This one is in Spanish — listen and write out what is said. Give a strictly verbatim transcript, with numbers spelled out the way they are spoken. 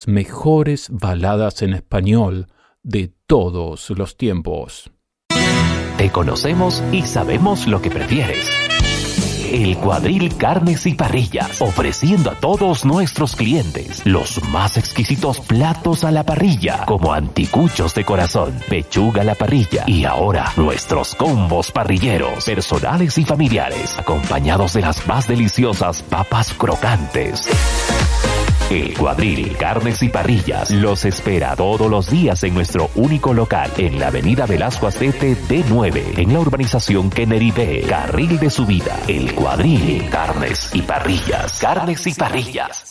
mejores baladas en español de todos los tiempos. Te conocemos y sabemos lo que prefieres. El Cuadril Carnes y Parrillas, ofreciendo a todos nuestros clientes los más exquisitos platos a la parrilla, como anticuchos de corazón, pechuga a la parrilla y ahora nuestros combos parrilleros, personales y familiares, acompañados de las más deliciosas papas crocantes. El Cuadril Carnes y Parrillas los espera todos los días en nuestro único local en la avenida Velasco Astete D nueve, en la urbanización Kennedy B, carril de subida. El Cuadril Carnes y Parrillas. Carnes y Parrillas.